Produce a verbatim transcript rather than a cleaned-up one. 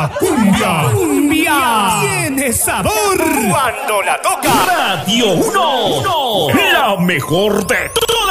La cumbia, cumbia tiene sabor cuando la toca Radio uno, la mejor de todas.